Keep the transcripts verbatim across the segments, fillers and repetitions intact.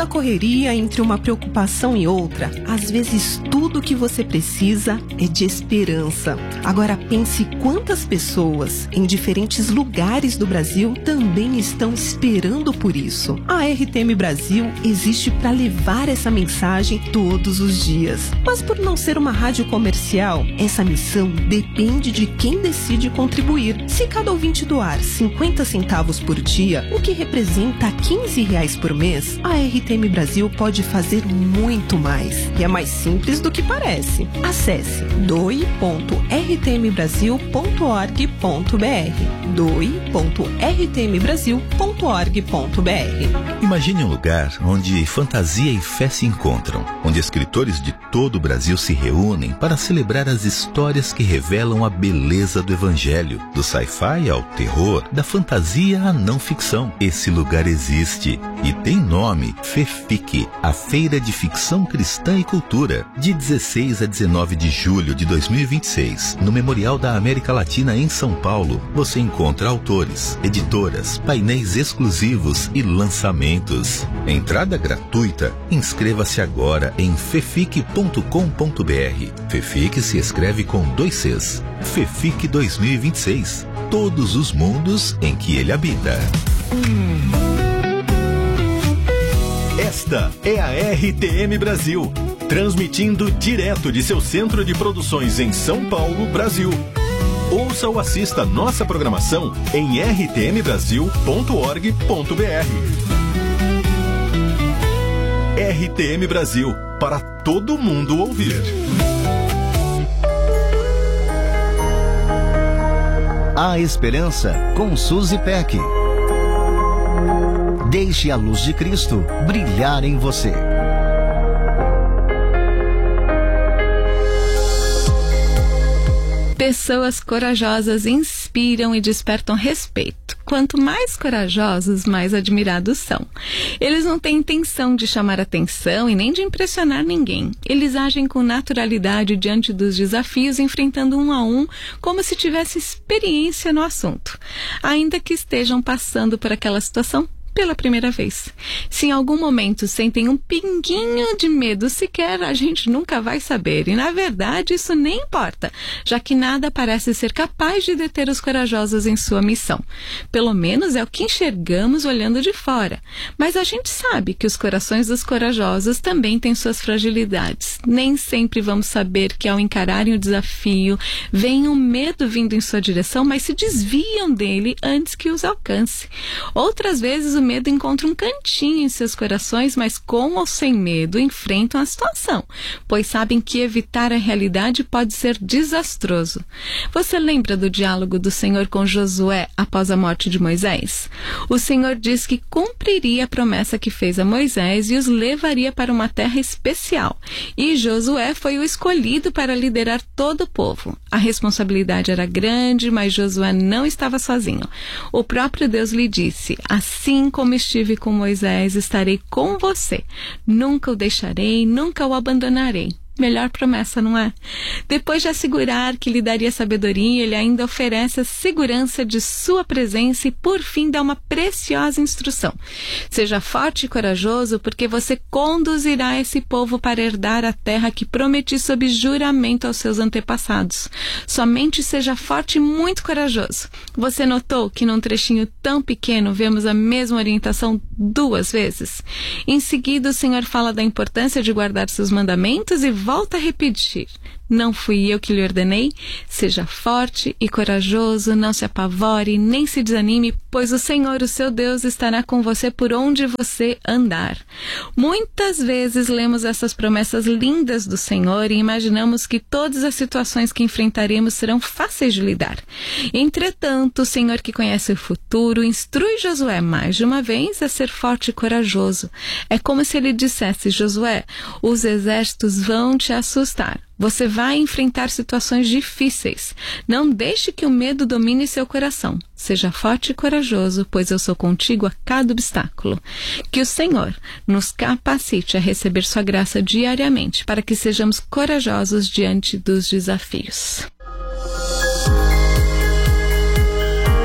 da correria, entre uma preocupação e outra, às vezes tudo o que você precisa é de esperança. Agora pense quantas pessoas em diferentes lugares do Brasil também estão esperando por isso. A R T M Brasil existe para levar essa mensagem todos os dias. Mas por não ser uma rádio comercial, essa missão depende de quem decide contribuir. Se cada ouvinte doar cinquenta centavos por dia, o que representa quinze reais por mês, a R T M Brasil pode fazer muito mais. E é mais simples do que parece. Acesse doe ponto r t m brasil ponto org ponto b r doe ponto r t m brasil ponto org ponto b r. Imagine um lugar onde fantasia e fé se encontram, onde escritores de todo o Brasil se reúnem para celebrar as histórias que revelam a beleza do Evangelho, do sci-fi ao terror, da fantasia à não ficção. Esse lugar existe e tem nome: FEFIC, a Feira de Ficção Cristã e Cultura, de dezesseis a dezenove de julho de dois mil e vinte e seis, no Memorial da América Latina em São Paulo. Você encontra autores, editoras, painéis exclusivos e lançamentos. Entrada gratuita. Inscreva-se agora em fefic ponto com ponto b r. FEFIC se escreve com dois Cs. FEFIC dois mil e vinte e seis. Todos os mundos em que ele habita. Esta é a R T M Brasil, transmitindo direto de seu centro de produções em São Paulo, Brasil. Ouça ou assista nossa programação em r t m brasil ponto org ponto b r. R T M Brasil, para todo mundo ouvir. A Esperança, com Suzy Peck. Deixe a luz de Cristo brilhar em você. Pessoas corajosas inspiram e despertam respeito. Quanto mais corajosos, mais admirados são. Eles não têm intenção de chamar atenção e nem de impressionar ninguém. Eles agem com naturalidade diante dos desafios, enfrentando um a um, como se tivesse experiência no assunto, ainda que estejam passando por aquela situação pela primeira vez. Se em algum momento sentem um pinguinho de medo sequer, a gente nunca vai saber. E, na verdade, isso nem importa, já que nada parece ser capaz de deter os corajosos em sua missão. Pelo menos é o que enxergamos olhando de fora. Mas a gente sabe que os corações dos corajosos também têm suas fragilidades. Nem sempre vamos saber que, ao encararem o desafio, vem um medo vindo em sua direção, mas se desviam dele antes que os alcance. Outras vezes, o medo encontra um cantinho em seus corações, mas com ou sem medo enfrentam a situação, pois sabem que evitar a realidade pode ser desastroso. Você lembra do diálogo do Senhor com Josué após a morte de Moisés? O Senhor diz que cumpriria a promessa que fez a Moisés e os levaria para uma terra especial. E Josué foi o escolhido para liderar todo o povo. A responsabilidade era grande, mas Josué não estava sozinho. O próprio Deus lhe disse: assim como estive com Moisés, estarei com você. Nunca o deixarei, nunca o abandonarei. Melhor promessa, não é? Depois de assegurar que lhe daria sabedoria, ele ainda oferece a segurança de sua presença e, por fim, dá uma preciosa instrução. Seja forte e corajoso, porque você conduzirá esse povo para herdar a terra que prometi sob juramento aos seus antepassados. Somente seja forte e muito corajoso. Você notou que num trechinho tão pequeno vemos a mesma orientação duas vezes? Em seguida, o Senhor fala da importância de guardar seus mandamentos e volta a repetir: não fui eu que lhe ordenei? Seja forte e corajoso, não se apavore, nem se desanime, pois o Senhor, o seu Deus, estará com você por onde você andar. Muitas vezes lemos essas promessas lindas do Senhor e imaginamos que todas as situações que enfrentaremos serão fáceis de lidar. Entretanto, o Senhor, que conhece o futuro, instrui Josué mais de uma vez a ser forte e corajoso. É como se ele dissesse: Josué, os exércitos vão te assustar. Você vai enfrentar situações difíceis. Não deixe que o medo domine seu coração. Seja forte e corajoso, pois eu sou contigo a cada obstáculo. Que o Senhor nos capacite a receber sua graça diariamente, para que sejamos corajosos diante dos desafios.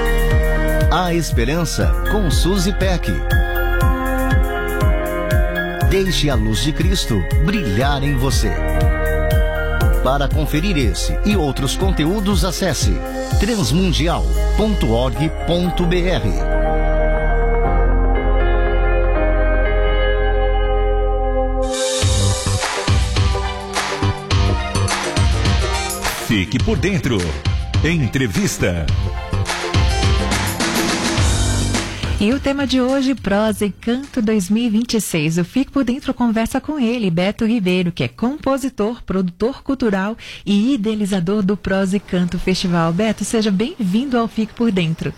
A Esperança, com Suzy Peck. Deixe a luz de Cristo brilhar em você. Para conferir esse e outros conteúdos, acesse transmundial ponto org ponto br. Fique por dentro. Entrevista. E o tema de hoje, Prosa e Canto dois mil e vinte e seis. Eu Fico por Dentro conversa com ele, Beto Ribeiro, que é compositor, produtor cultural e idealizador do Prosa e Canto Festival. Beto, seja bem-vindo ao Fico por Dentro.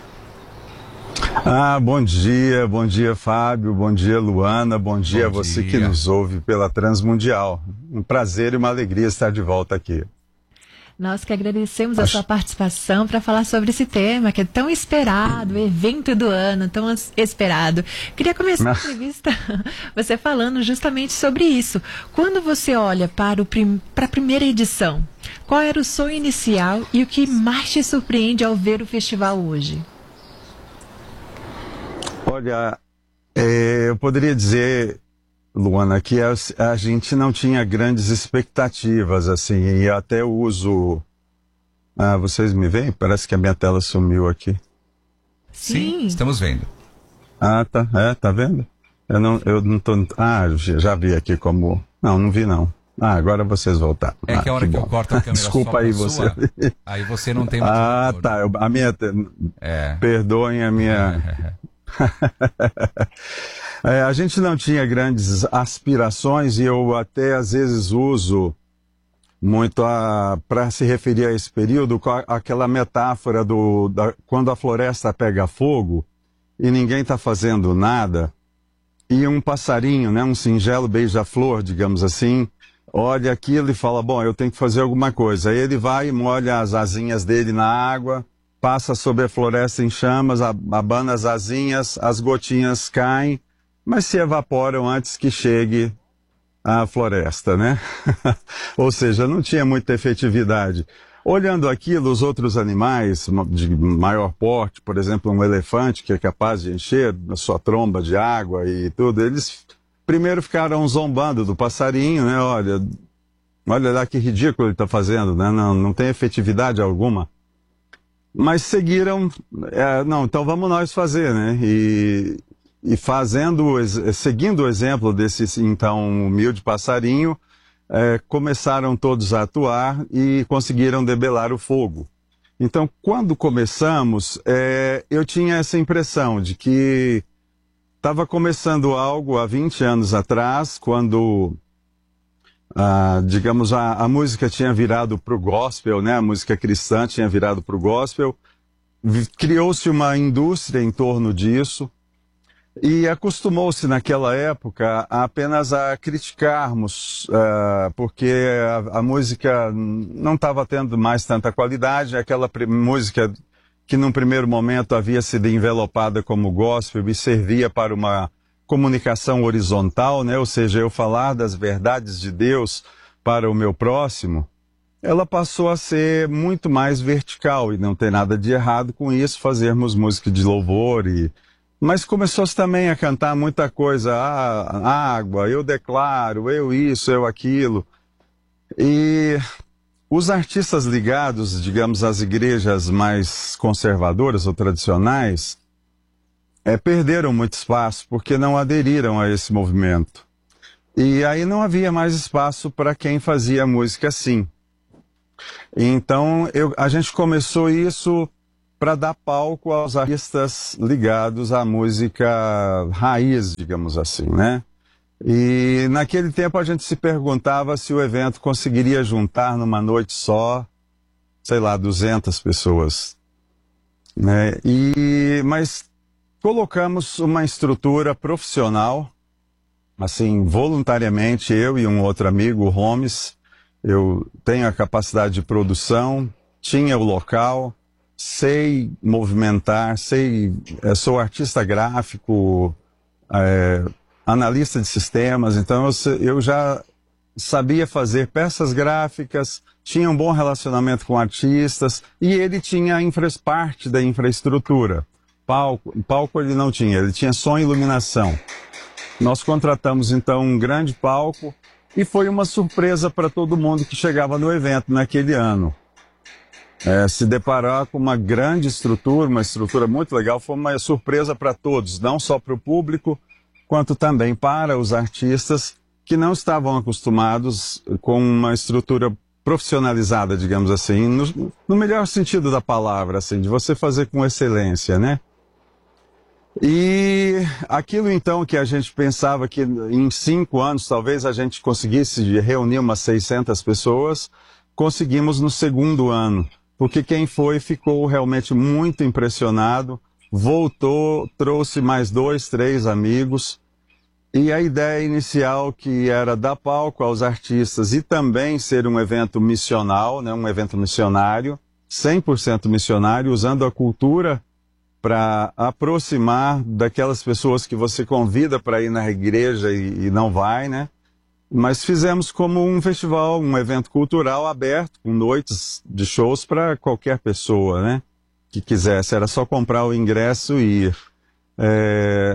Ah, bom dia, bom dia Fábio, bom dia Luana, bom dia bom a você dia. que nos ouve pela Transmundial. Um prazer e uma alegria estar de volta aqui. Nós que agradecemos a sua participação para falar sobre esse tema que é tão esperado, o evento do ano, tão esperado. Queria começar a entrevista você falando justamente sobre isso. Quando você olha para, o prim... para a primeira edição, qual era o sonho inicial e o que mais te surpreende ao ver o festival hoje? Olha, é, eu poderia dizer, Luana, que a, a gente não tinha grandes expectativas, assim, e até uso... Ah, vocês me veem? Parece que a minha tela sumiu aqui. Sim, Sim estamos vendo. Ah, tá. É, tá vendo? Eu não, eu não tô... Ah, já vi aqui como... Não, não vi não. Ah, agora vocês voltaram. É ah, que a hora que, que eu corto a câmera Desculpa só aí você. Sua, aí você não tem mais... Ah, tá. Eu, a minha... É. Perdoem a minha... É, a gente não tinha grandes aspirações e eu até às vezes uso muito para se referir a esse período aquela metáfora do da, quando a floresta pega fogo e ninguém está fazendo nada e um passarinho, né, um singelo beija-flor, digamos assim, olha aquilo e fala, bom, eu tenho que fazer alguma coisa. Aí ele vai e molha as asinhas dele na água, passa sobre a floresta em chamas, abana as asinhas, as gotinhas caem, mas se evaporam antes que chegue a floresta, né? Ou seja, não tinha muita efetividade. Olhando aquilo, os outros animais de maior porte, por exemplo, um elefante que é capaz de encher a sua tromba de água e tudo, eles primeiro ficaram zombando do passarinho, né? Olha, olha lá que ridículo ele está fazendo, né? Não, não tem efetividade alguma. Mas seguiram, é, não, então vamos nós fazer, né? E, e fazendo, seguindo o exemplo desse então humilde passarinho, é, começaram todos a atuar e conseguiram debelar o fogo. Então, quando começamos, é, eu tinha essa impressão de que estava começando algo há vinte anos atrás, quando... Ah, digamos, a, a música tinha virado para o gospel, né? A música cristã tinha virado para o gospel. Criou-se uma indústria em torno disso e acostumou-se naquela época apenas a criticarmos, uh, porque a, a música não estava tendo mais tanta qualidade, aquela música que num primeiro momento havia sido envelopada como gospel e servia para uma comunicação horizontal, né? Ou seja, eu falar das verdades de Deus para o meu próximo, ela passou a ser muito mais vertical e não tem nada de errado com isso, fazermos música de louvor. E... Mas começou-se também a cantar muita coisa, ah, água, eu declaro, eu isso, eu aquilo. E os artistas ligados, digamos, às igrejas mais conservadoras ou tradicionais, É, perderam muito espaço porque não aderiram a esse movimento. E aí não havia mais espaço para quem fazia música assim. Então eu, a gente começou isso para dar palco aos artistas ligados à música raiz, digamos assim, né? E naquele tempo a gente se perguntava se o evento conseguiria juntar numa noite só, sei lá, duzentas pessoas, né? E, mas colocamos uma estrutura profissional, assim, voluntariamente, eu e um outro amigo, o Holmes. Eu tenho a capacidade de produção, tinha o local, sei movimentar, sei, sou artista gráfico, é, analista de sistemas, então eu, eu já sabia fazer peças gráficas, tinha um bom relacionamento com artistas e ele tinha infra, parte da infraestrutura. Palco, palco ele não tinha, ele tinha som e iluminação. Nós contratamos então um grande palco e foi uma surpresa para todo mundo que chegava no evento naquele ano. É, se deparar com uma grande estrutura, uma estrutura muito legal, foi uma surpresa para todos, não só para o público, quanto também para os artistas que não estavam acostumados com uma estrutura profissionalizada, digamos assim, no, no melhor sentido da palavra, assim, de você fazer com excelência, né? E aquilo então que a gente pensava que em cinco anos talvez a gente conseguisse reunir umas seiscentas pessoas, conseguimos no segundo ano. Porque quem foi ficou realmente muito impressionado, voltou, trouxe mais dois, três amigos. E a ideia inicial, que era dar palco aos artistas e também ser um evento missional, né, um evento missionário, cem por cento missionário, usando a cultura para aproximar daquelas pessoas que você convida para ir na igreja e, e não vai, né? Mas fizemos como um festival, um evento cultural aberto, com noites de shows para qualquer pessoa, né, que quisesse. Era só comprar o ingresso e ir. É...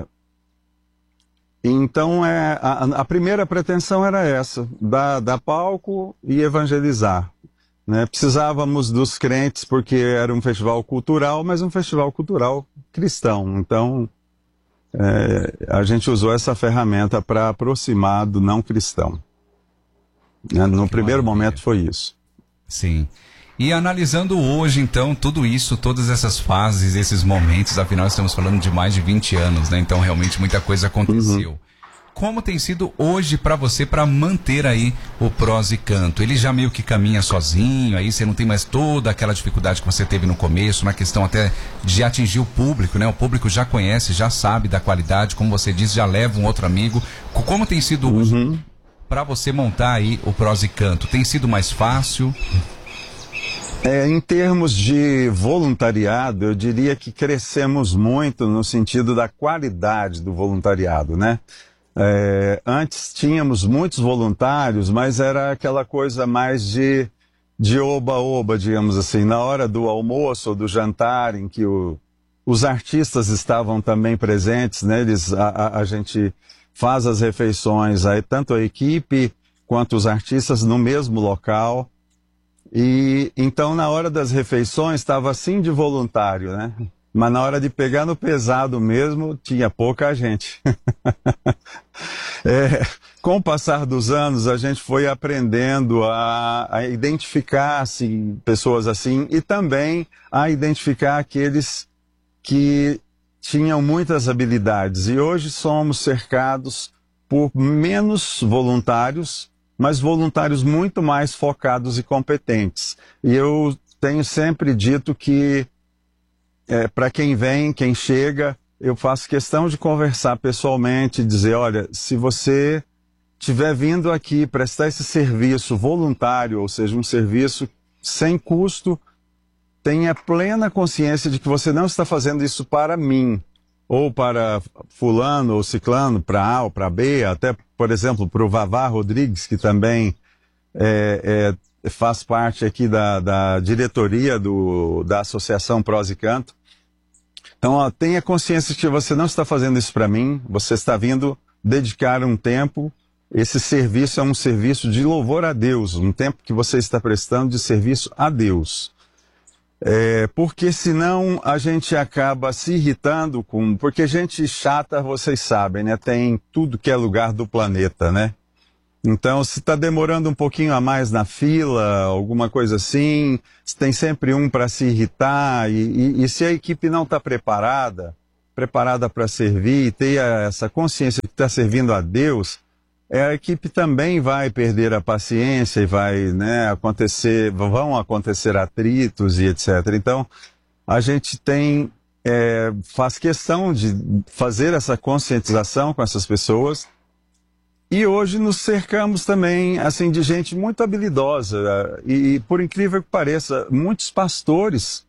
Então, é, a, a primeira pretensão era essa, dar, dar palco e evangelizar. Né? Precisávamos dos crentes porque era um festival cultural, mas um festival cultural cristão. Então... É, a gente usou essa ferramenta para aproximar do não cristão. No primeiro momento foi isso. Sim. E analisando hoje, então, tudo isso, todas essas fases, esses momentos, afinal estamos falando de mais de vinte anos, né? Então realmente muita coisa aconteceu. Uhum. Como tem sido hoje para você para manter aí o Prosa e Canto? Ele já meio que caminha sozinho, aí você não tem mais toda aquela dificuldade que você teve no começo, na questão até de atingir o público, né? O público já conhece, já sabe da qualidade, como você disse, já leva um outro amigo. Como tem sido hoje uhum. para você montar aí o Prosa e Canto? Tem sido mais fácil? É, em termos de voluntariado, eu diria que crescemos muito no sentido da qualidade do voluntariado, né? É, antes tínhamos muitos voluntários, mas era aquela coisa mais de de oba-oba, digamos assim, na hora do almoço ou do jantar, em que o, os artistas estavam também presentes, né? Eles, a, a, a gente faz as refeições, aí, tanto a equipe quanto os artistas no mesmo local. E então na hora das refeições estava assim de voluntário, né? Mas na hora de pegar no pesado mesmo, tinha pouca gente. é, com o passar dos anos, a gente foi aprendendo a, a identificar assim, pessoas assim e também a identificar aqueles que tinham muitas habilidades. E hoje somos cercados por menos voluntários, mas voluntários muito mais focados e competentes. E eu tenho sempre dito que É, para quem vem, quem chega, eu faço questão de conversar pessoalmente, dizer, olha, se você estiver vindo aqui prestar esse serviço voluntário, ou seja, um serviço sem custo, tenha plena consciência de que você não está fazendo isso para mim, ou para fulano ou ciclano, para A ou para B, até, por exemplo, para o Vavá Rodrigues, que também é, é, faz parte aqui da, da diretoria do, da Associação Prosa e Canto. Então, ó, tenha consciência de que você não está fazendo isso para mim, você está vindo dedicar um tempo, esse serviço é um serviço de louvor a Deus, um tempo que você está prestando de serviço a Deus. É, porque senão a gente acaba se irritando com... Porque gente chata, vocês sabem, né? Tem em tudo que é lugar do planeta, né? Então, se está demorando um pouquinho a mais na fila, alguma coisa assim, tem sempre um para se irritar. E, e, e se a equipe não está preparada, preparada para servir, e ter essa consciência de que está servindo a Deus, é, a equipe também vai perder a paciência e vai, né, acontecer, vão acontecer atritos e etcétera. Então, a gente tem, é, faz questão de fazer essa conscientização com essas pessoas. E hoje nos cercamos também, assim, de gente muito habilidosa e, por incrível que pareça, muitos pastores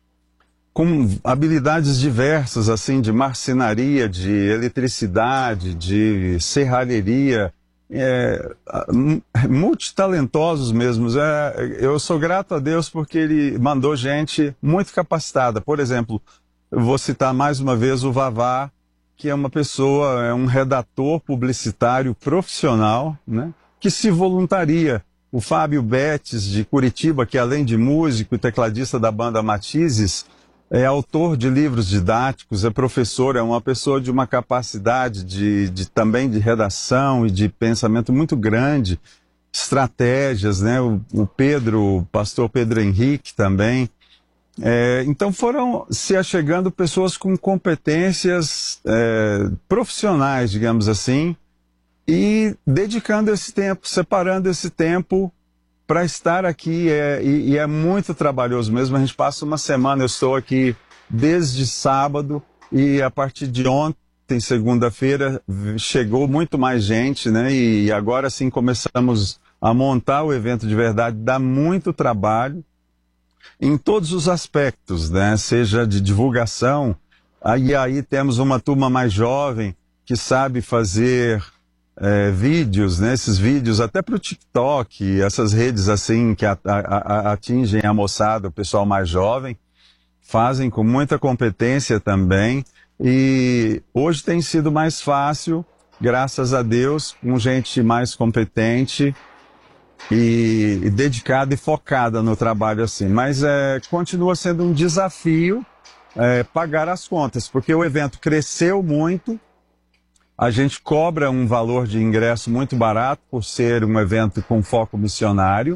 com habilidades diversas, assim, de marcenaria, de eletricidade, de serralheria, é, multitalentosos mesmo. É, eu sou grato a Deus porque Ele mandou gente muito capacitada. Por exemplo, eu vou citar mais uma vez o Vavá, que é uma pessoa, é um redator publicitário profissional, né, que se voluntaria. O Fábio Betes, de Curitiba, que além de músico e tecladista da banda Matizes, é autor de livros didáticos, é professor, é uma pessoa de uma capacidade de, de também de redação e de pensamento muito grande, estratégias, né? O, o Pedro, o pastor Pedro Henrique também. É, então foram se achegando pessoas com competências é, profissionais, digamos assim, e dedicando esse tempo, separando esse tempo para estar aqui, é, e, e é muito trabalhoso mesmo. A gente passa uma semana, eu estou aqui desde sábado, e a partir de ontem, segunda-feira, chegou muito mais gente, né? E agora sim começamos a montar o evento de verdade. Dá muito trabalho em todos os aspectos, né? Seja de divulgação, aí, aí temos uma turma mais jovem que sabe fazer É, vídeos, né, esses vídeos até para o TikTok, essas redes assim que a, a, a, atingem a moçada, o pessoal mais jovem, fazem com muita competência também, e hoje tem sido mais fácil, graças a Deus, com gente mais competente e, e dedicada e focada no trabalho assim, mas é, continua sendo um desafio é, pagar as contas, porque o evento cresceu muito. A gente cobra um valor de ingresso muito barato por ser um evento com foco missionário.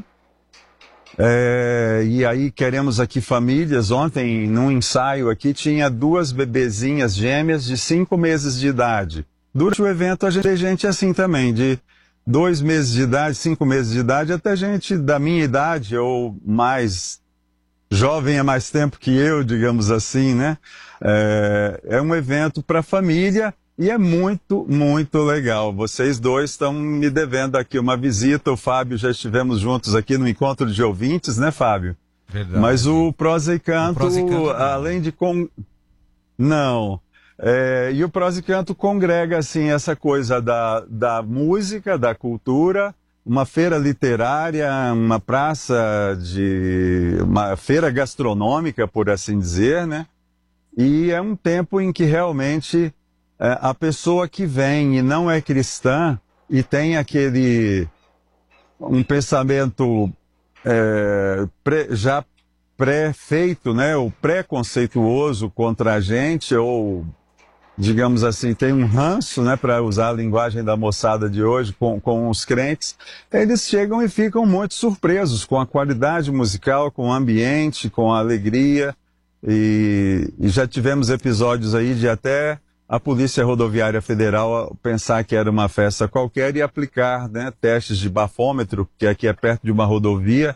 É, e aí queremos aqui famílias. Ontem, num ensaio aqui, tinha duas bebezinhas gêmeas de cinco meses de idade. Durante o evento a gente tem gente assim também, de dois meses de idade, cinco meses de idade, até gente da minha idade ou mais jovem há mais tempo que eu, digamos assim, né? É, é um evento para família. E é muito, muito legal. Vocês dois estão me devendo aqui uma visita. O Fábio, já estivemos juntos aqui no encontro de ouvintes, né, Fábio? Verdade. Mas o Prosa e Canto, Prosa e Canto além de... Con... Não. É, e o Prosa e Canto congrega, assim, essa coisa da, da música, da cultura, uma feira literária, uma praça de... uma feira gastronômica, por assim dizer, né? E é um tempo em que realmente... É, a pessoa que vem e não é cristã e tem aquele um pensamento é, pré, já pré-feito, né, o preconceituoso contra a gente, ou digamos assim, tem um ranço, né, para usar a linguagem da moçada de hoje com, com os crentes, eles chegam e ficam muito surpresos com a qualidade musical, com o ambiente, com a alegria, e, e já tivemos episódios aí de até a Polícia Rodoviária Federal pensar que era uma festa qualquer e aplicar, né, testes de bafômetro, que aqui é perto de uma rodovia,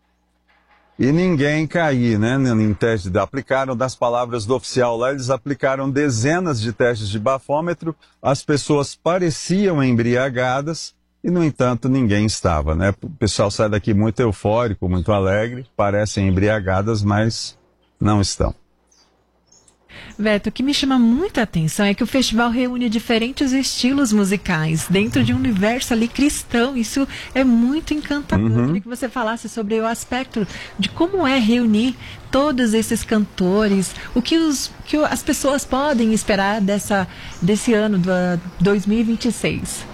e ninguém cair, né, em teste. Aplicaram das palavras do oficial lá, eles aplicaram dezenas de testes de bafômetro, as pessoas pareciam embriagadas e, no entanto, ninguém estava, né? O pessoal sai daqui muito eufórico, muito alegre, parecem embriagadas, mas não estão. Beto, o que me chama muita atenção é que o festival reúne diferentes estilos musicais dentro de um universo ali cristão. Isso é muito encantador. Uhum. Eu queria que você falasse sobre o aspecto de como é reunir todos esses cantores, o que, os, que as pessoas podem esperar dessa, desse ano, do dois mil e vinte e seis.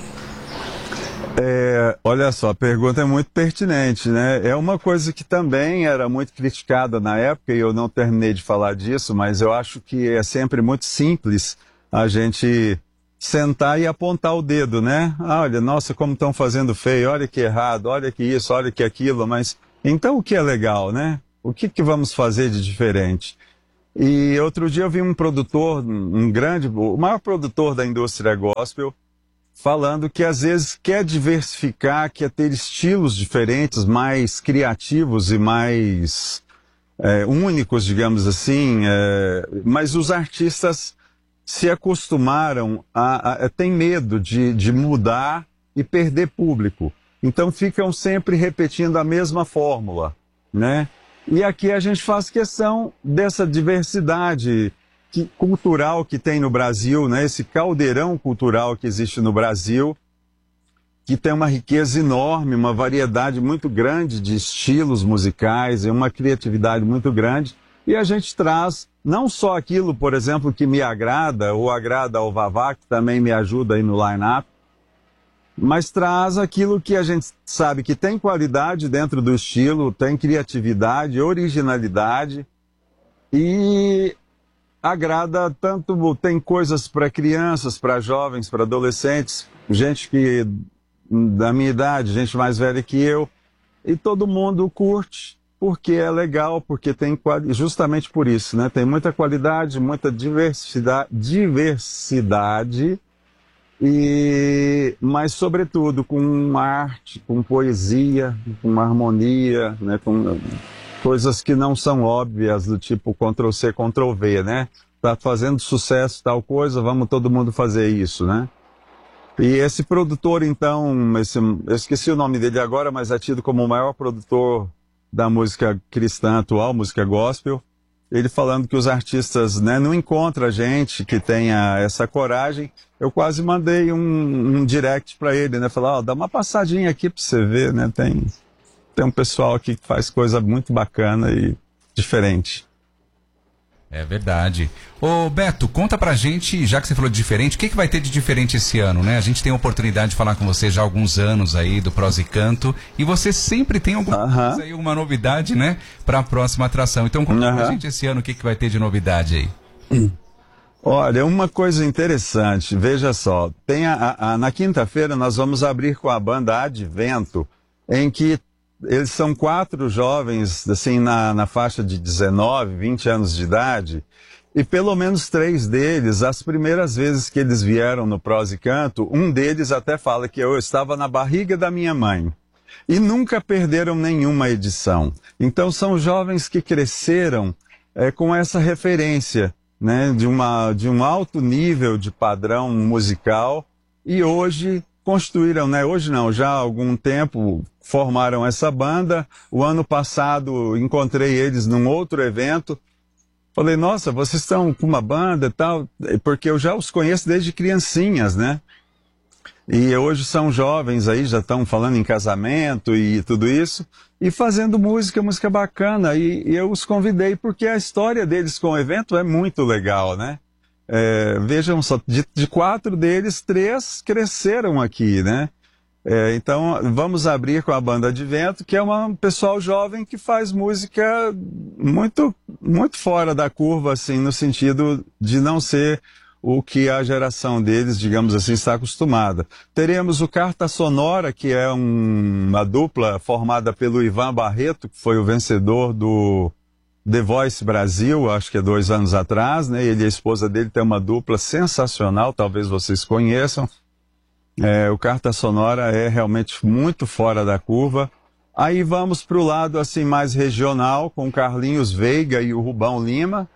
É, olha só, a pergunta é muito pertinente, né? É uma coisa que também era muito criticada na época, e eu não terminei de falar disso, mas eu acho que é sempre muito simples a gente sentar e apontar o dedo, né? Ah, olha, nossa, como estão fazendo feio, olha que errado, olha que isso, olha que aquilo, mas então o que é legal, né? O que, que vamos fazer de diferente? E outro dia eu vi um produtor, um grande, o maior produtor da indústria gospel, falando que às vezes quer diversificar, quer ter estilos diferentes, mais criativos e mais é, únicos, digamos assim, é, mas os artistas se acostumaram a, a têm medo de, de mudar e perder público, então ficam sempre repetindo a mesma fórmula, né? E aqui a gente faz questão dessa diversidade que, cultural que tem no Brasil, né? Esse caldeirão cultural que existe no Brasil, que tem uma riqueza enorme, uma variedade muito grande de estilos musicais e uma criatividade muito grande. E a gente traz não só aquilo, por exemplo, que me agrada, ou agrada ao Vavá, que também me ajuda aí no line-up, mas traz aquilo que a gente sabe que tem qualidade dentro do estilo, tem criatividade, originalidade e agrada tanto, tem coisas para crianças, para jovens, para adolescentes, gente que da minha idade, gente mais velha que eu, e todo mundo curte porque é legal, porque tem justamente por isso, né? Tem muita qualidade, muita diversidade, diversidade e, mas sobretudo com arte, com poesia, com harmonia, né? Com coisas que não são óbvias, do tipo control C, control V, né? Tá fazendo sucesso tal coisa, vamos todo mundo fazer isso, né? E esse produtor, então, esse, eu esqueci o nome dele agora, mas é tido como o maior produtor da música cristã atual, música gospel, ele falando que os artistas, né, não encontram gente que tenha essa coragem. Eu quase mandei um, um direct para ele, né, falar, ó, dá uma passadinha aqui para você ver, né, tem, tem um pessoal aqui que faz coisa muito bacana e diferente. É verdade. Ô Beto, conta pra gente, já que você falou de diferente, o que, que vai ter de diferente esse ano, né? A gente tem a oportunidade de falar com você já há alguns anos aí do Prosa e Canto, e você sempre tem alguma uh-huh. coisa aí, uma novidade, né, pra próxima atração. Então conta uh-huh. pra gente esse ano o que, que vai ter de novidade aí. Olha, uma coisa interessante, veja só, tem a, a, a, na quinta-feira nós vamos abrir com a banda Advento, em que eles são quatro jovens, assim, na, na faixa de dezenove, vinte anos de idade, e pelo menos três deles, as primeiras vezes que eles vieram no Prosa e Canto, um deles até fala que eu estava na barriga da minha mãe. E nunca perderam nenhuma edição. Então são jovens que cresceram é, com essa referência, né, de, uma, de um alto nível de padrão musical, e hoje construíram, né, hoje não, já há algum tempo formaram essa banda. O ano passado encontrei eles num outro evento, falei, nossa, vocês estão com uma banda e tal, porque eu já os conheço desde criancinhas, né? E hoje são jovens aí, já estão falando em casamento e tudo isso, e fazendo música, música bacana, e, e eu os convidei porque a história deles com o evento é muito legal, né? É, vejam só, de, de quatro deles, três cresceram aqui, né? É, então, vamos abrir com a banda Advento, que é um pessoal jovem que faz música muito, muito fora da curva, assim, no sentido de não ser o que a geração deles, digamos assim, está acostumada. Teremos o Carta Sonora, que é um, uma dupla formada pelo Ivan Barreto, que foi o vencedor do The Voice Brasil, acho que é dois anos atrás, né? Ele e a esposa dele tem uma dupla sensacional, talvez vocês conheçam. É, o Carta Sonora é realmente muito fora da curva. Aí vamos para o lado assim mais regional, com o Carlinhos Veiga e o Rubão Lima.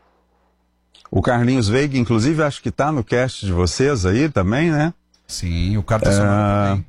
O Carlinhos Veiga, inclusive, acho que está no cast de vocês aí também, né? Sim, o Carta Sonora é... também.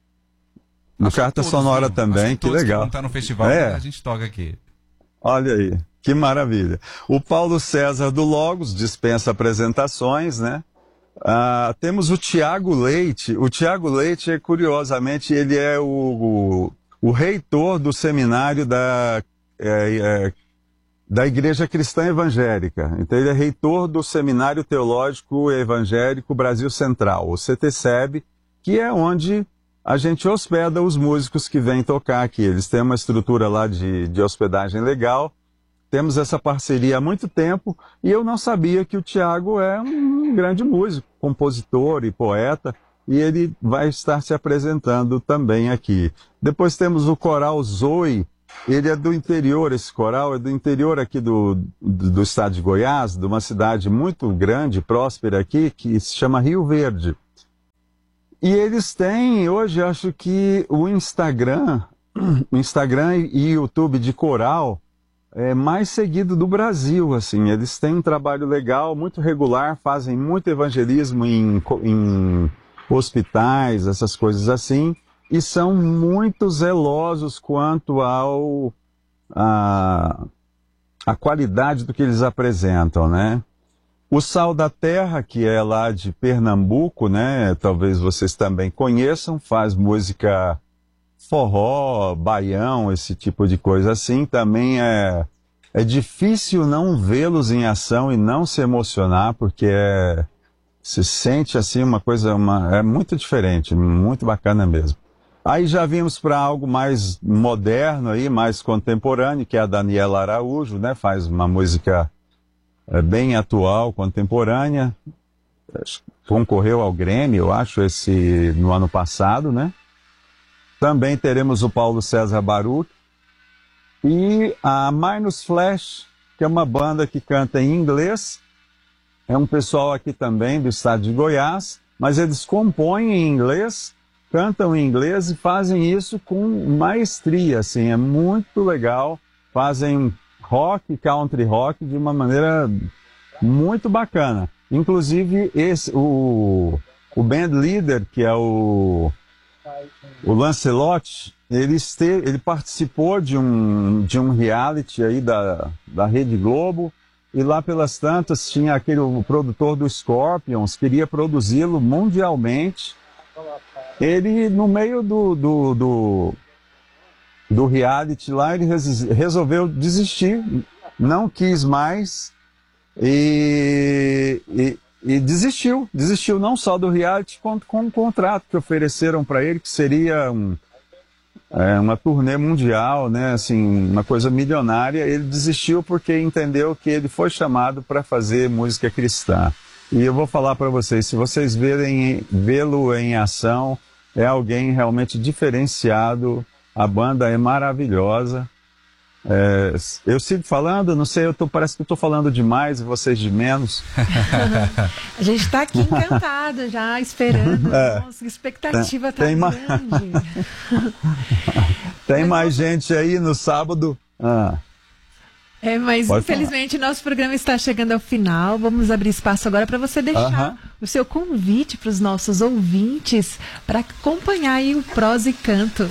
O acho Carta Sonora viu? também, que, que legal. Que tá no festival, é. A gente toca aqui. Olha aí, que maravilha. O Paulo César do Logos dispensa apresentações, né? Ah, temos o Tiago Leite. O Tiago Leite, curiosamente, ele é o, o, o reitor do seminário da, é, é, da Igreja Cristã Evangélica. Então, ele é reitor do Seminário Teológico Evangélico Brasil Central, o C T S E B, que é onde a gente hospeda os músicos que vêm tocar aqui. Eles têm uma estrutura lá de, de hospedagem legal. Temos essa parceria há muito tempo e eu não sabia que o Tiago é um grande músico, compositor e poeta, e ele vai estar se apresentando também aqui. Depois temos o Coral Zoe, ele é do interior, esse coral é do interior aqui do, do, do estado de Goiás, de uma cidade muito grande, próspera aqui, que se chama Rio Verde. E eles têm, hoje, acho que o Instagram, o Instagram e YouTube de coral, é mais seguido do Brasil, assim. Eles têm um trabalho legal, muito regular, fazem muito evangelismo em, em hospitais, essas coisas assim, e são muito zelosos quanto ao a, a qualidade do que eles apresentam, né? O Sal da Terra, que é lá de Pernambuco, né? Talvez vocês também conheçam, faz música forró, baião, esse tipo de coisa assim, também é, é difícil não vê-los em ação e não se emocionar, porque é, se sente assim uma coisa, uma, é muito diferente, muito bacana mesmo. Aí já vimos para algo mais moderno, aí, mais contemporâneo, que é a Daniela Araújo, né? Faz uma música é, bem atual, contemporânea. Concorreu ao Grêmio, eu acho, esse, no ano passado, né? Também teremos o Paulo César Baruch e a Minus Flash, que é uma banda que canta em inglês. É um pessoal aqui também do estado de Goiás, mas eles compõem em inglês, cantam em inglês e fazem isso com maestria, assim, é muito legal. Fazem rock, country rock de uma maneira muito bacana. Inclusive, esse, o, o band leader, que é o, o Lancelot, ele, esteve, ele participou de um, de um reality aí da, da Rede Globo, e lá pelas tantas tinha aquele o produtor do Scorpions, queria produzi-lo mundialmente. Ele, no meio do, do, do, do reality lá, ele res, resolveu desistir, não quis mais, e, e, e desistiu. Desistiu não só do reality, quanto com um contrato que ofereceram para ele, que seria um, é, uma turnê mundial, né, assim, uma coisa milionária. Ele desistiu porque entendeu que ele foi chamado para fazer música cristã. E eu vou falar para vocês, se vocês verem, vê-lo em ação, é alguém realmente diferenciado, a banda é maravilhosa. É, eu sigo falando, não sei, eu tô, parece que eu estou falando demais e vocês de menos. A gente está aqui encantado já, esperando. É, nossa, a expectativa está grande. Ma... tem mas mais não... gente aí no sábado. Ah. É, mas Pode infelizmente falar. Nosso programa está chegando ao final. Vamos abrir espaço agora para você deixar uh-huh. o seu convite para os nossos ouvintes para acompanhar aí o Prosa e Canto.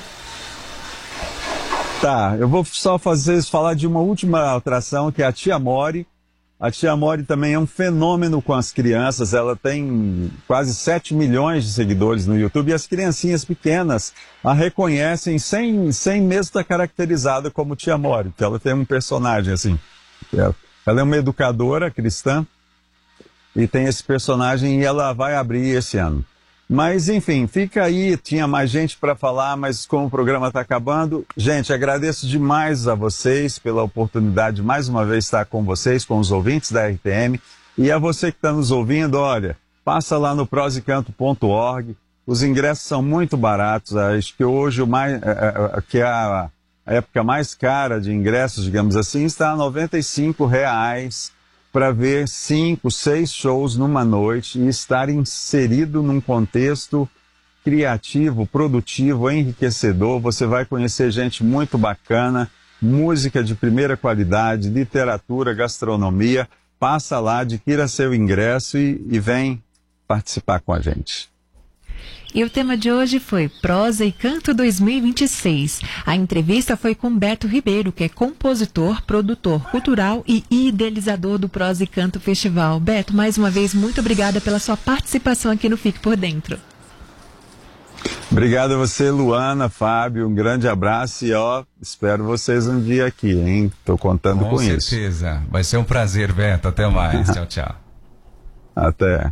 Tá, eu vou só fazer falar de uma última atração, que é a Tia Mori. A Tia Mori também é um fenômeno com as crianças. Ela tem quase sete milhões de seguidores no YouTube e as criancinhas pequenas a reconhecem sem, sem mesmo estar caracterizada como Tia Mori, porque ela tem um personagem assim. Ela, ela é uma educadora cristã e tem esse personagem e ela vai abrir esse ano. Mas, enfim, fica aí, tinha mais gente para falar, mas como o programa está acabando, gente, agradeço demais a vocês pela oportunidade de mais uma vez estar com vocês, com os ouvintes da R T M, e a você que está nos ouvindo, olha, passa lá no prosicanto ponto org, os ingressos são muito baratos, acho que hoje o mais, que é a, a época mais cara de ingressos, digamos assim, está a noventa e cinco reais, para ver cinco, seis shows numa noite e estar inserido num contexto criativo, produtivo, enriquecedor. Você vai conhecer gente muito bacana, música de primeira qualidade, literatura, gastronomia. Passa lá, adquira seu ingresso e, e vem participar com a gente. E o tema de hoje foi Prosa e Canto dois mil e vinte e seis. A entrevista foi com Beto Ribeiro, que é compositor, produtor cultural e idealizador do Prosa e Canto Festival. Beto, mais uma vez, muito obrigada pela sua participação aqui no Fique por Dentro. Obrigado a você, Luana, Fábio, um grande abraço e ó, espero vocês um dia aqui, hein? Tô contando com, com isso. Com certeza, vai ser um prazer, Beto, até mais, tchau, tchau. Até.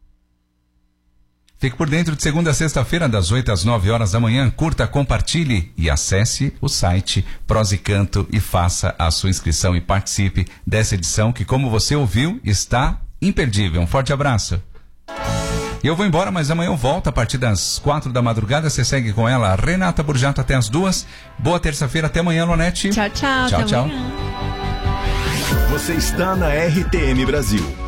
Fique por dentro de segunda a sexta-feira, das oito às nove horas da manhã. Curta, compartilhe e acesse o site Prosa e Canto e faça a sua inscrição e participe dessa edição que, como você ouviu, está imperdível. Um forte abraço. Eu vou embora, mas amanhã eu volto a partir das quatro da madrugada. Você segue com ela, Renata Burjato, até as duas. Boa terça-feira, até amanhã, Lonete. Tchau, tchau. Tchau, até tchau. Amanhã. Você está na R T M Brasil.